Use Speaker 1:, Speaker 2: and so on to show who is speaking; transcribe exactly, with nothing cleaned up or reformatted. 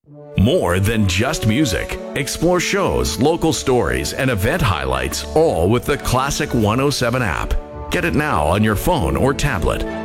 Speaker 1: More than just music. Explore shows, local stories, and event highlights, all with the Classic one oh seven app. Get it now on your phone or tablet.